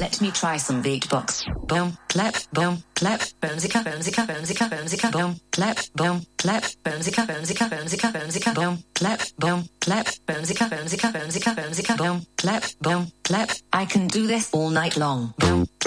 Let me try some beatbox. Boom, clap, bonesica, bonesica, bonesica, bonesica, boom, clap, bonesica, bonesica, bonesica, bonesica, boom, clap, bonesica, bonesica, bonesica, bonesica, boom, clap, I can do this all night long. Boom.